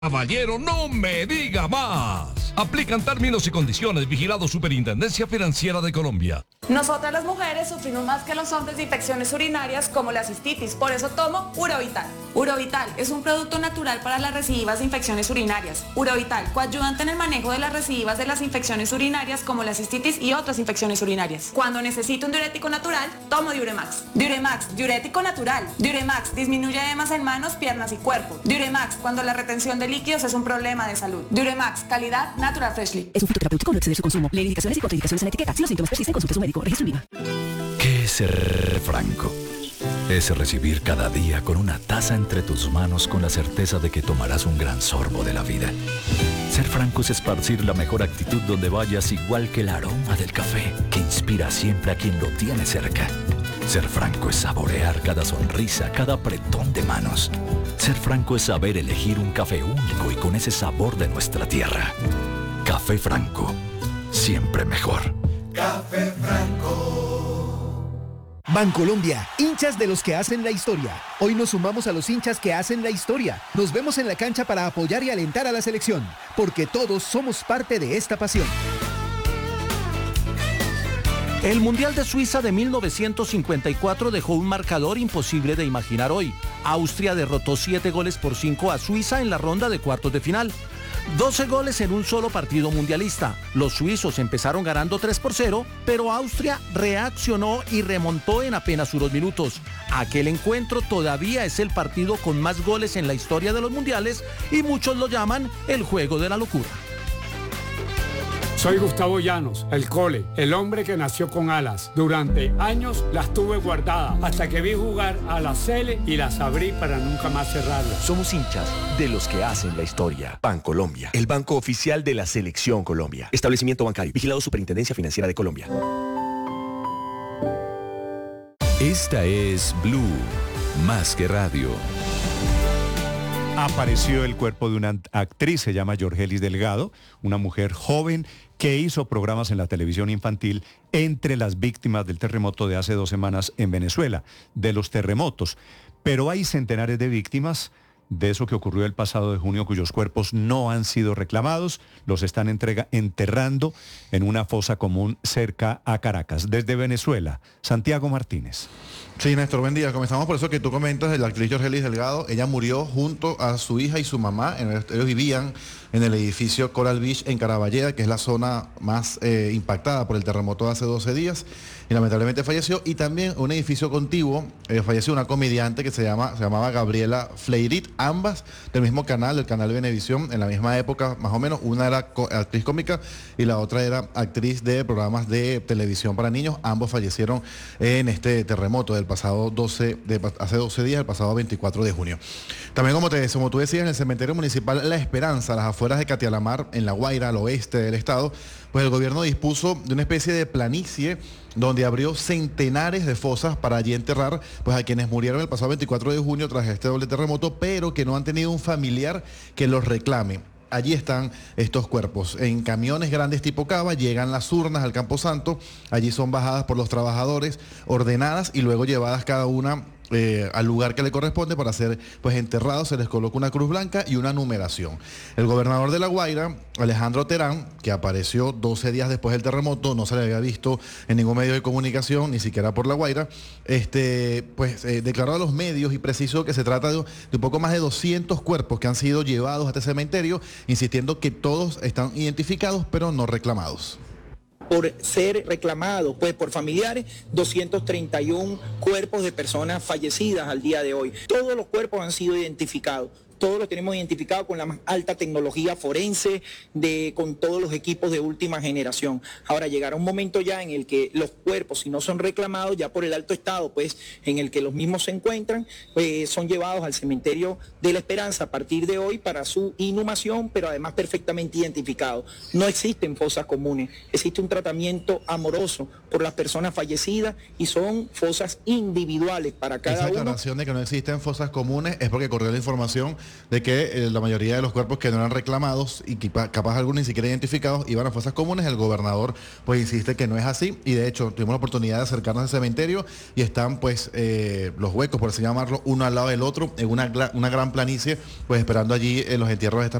Caballero, no me diga más. Aplican términos y condiciones. Vigilado Superintendencia Financiera de Colombia. Nosotras las mujeres sufrimos más que los hombres de infecciones urinarias como la cistitis. Por eso tomo Urovital. Urovital es un producto natural para las recidivas de infecciones urinarias. Urovital, coayudante en el manejo de las recidivas de las infecciones urinarias como la cistitis y otras infecciones urinarias. Cuando necesito un diurético natural, tomo Diuremax. Diuremax, diurético natural. Diuremax disminuye edemas en manos, piernas y cuerpo. Diuremax, cuando la retención de líquidos es un problema de salud. Diuremax, calidad Natural Freshly. Es un fitoterapéutico, no exceder su consumo. Lee indicaciones y contraindicaciones en la etiqueta. Si los síntomas persisten, consulte a su médico. Registro INVIMA. ¿Qué es ser franco? Es recibir cada día con una taza entre tus manos con la certeza de que tomarás un gran sorbo de la vida. Ser franco es esparcir la mejor actitud donde vayas, igual que el aroma del café que inspira siempre a quien lo tiene cerca. Ser franco es saborear cada sonrisa, cada apretón de manos. Ser franco es saber elegir un café único y con ese sabor de nuestra tierra. Café Franco, siempre mejor. Café Franco. Bancolombia, hinchas de los que hacen la historia. Hoy nos sumamos a los hinchas que hacen la historia. Nos vemos en la cancha para apoyar y alentar a la selección, porque todos somos parte de esta pasión. El Mundial de Suiza de 1954 dejó un marcador imposible de imaginar hoy. Austria derrotó 7-5 a Suiza en la ronda de cuartos de final. 12 goles en un solo partido mundialista. Los suizos empezaron ganando 3-0, pero Austria reaccionó y remontó en apenas unos minutos. Aquel encuentro todavía es el partido con más goles en la historia de los mundiales y muchos lo llaman el juego de la locura. Soy Gustavo Llanos, el Cole, el hombre que nació con alas. Durante años las tuve guardadas hasta que vi jugar a la Sele y las abrí para nunca más cerrarlas. Somos hinchas de los que hacen la historia. Bancolombia, el banco oficial de la Selección Colombia. Establecimiento bancario, vigilado Superintendencia Financiera de Colombia. Esta es Blue, más que radio. Apareció el cuerpo de una actriz, se llama Yorgelis Delgado, una mujer joven que hizo programas en la televisión infantil entre las víctimas del terremoto de hace 2 semanas en Venezuela, de los terremotos. Pero hay centenares de víctimas de eso que ocurrió el pasado de junio, cuyos cuerpos no han sido reclamados, los están enterrando en una fosa común cerca a Caracas. Desde Venezuela, Santiago Martínez. Sí, Néstor, buen día. Comenzamos por eso que tú comentas de la actriz Yorgelis Delgado. Ella murió junto a su hija y su mamá. Ellos vivían en el edificio Coral Beach en Caraballeda, que es la zona más impactada por el terremoto de hace 12 días. Y lamentablemente falleció. Y también un edificio contiguo, falleció una comediante que se llamaba Gabriela Fleirit, ambas del mismo canal, del canal Venevisión, en la misma época, más o menos. Una era actriz cómica y la otra era actriz de programas de televisión para niños. Ambos fallecieron en este terremoto del pasado hace 12 días, el pasado 24 de junio. También, como tú decías, en el cementerio municipal La Esperanza, a las afueras de Catialamar, en La Guaira, al oeste del estado, pues el gobierno dispuso de una especie de planicie donde abrió centenares de fosas para allí enterrar pues a quienes murieron el pasado 24 de junio tras este doble terremoto, pero que no han tenido un familiar que los reclame. Allí están estos cuerpos. En camiones grandes tipo cava llegan las urnas al Camposanto. Allí son bajadas por los trabajadores, ordenadas y luego llevadas cada una al lugar que le corresponde para ser pues enterrados. Se les coloca una cruz blanca y una numeración. El gobernador de La Guaira, Alejandro Terán, que apareció 12 días después del terremoto, no se le había visto en ningún medio de comunicación, ni siquiera por La Guaira, declaró a los medios y precisó que se trata de un poco más de 200 cuerpos que han sido llevados a este cementerio, insistiendo que todos están identificados pero no reclamados. Por ser reclamados pues por familiares, 231 cuerpos de personas fallecidas al día de hoy. Todos los cuerpos han sido identificados. Todos los tenemos identificados con la más alta tecnología forense, con todos los equipos de última generación. Ahora llegará un momento ya en el que los cuerpos, si no son reclamados ya por el alto estado, pues en el que los mismos se encuentran, pues son llevados al cementerio de La Esperanza a partir de hoy para su inhumación, pero además perfectamente identificados. No existen fosas comunes, existe un tratamiento amoroso por las personas fallecidas y son fosas individuales para cada uno. Esa declaración de que no existen fosas comunes es porque corrió la información de que la mayoría de los cuerpos que no eran reclamados y capaz algunos ni siquiera identificados iban a fosas comunes. El gobernador pues insiste que no es así, y de hecho tuvimos la oportunidad de acercarnos al cementerio y están pues los huecos, por así llamarlo, uno al lado del otro, en una gran planicie, pues esperando allí los entierros de estas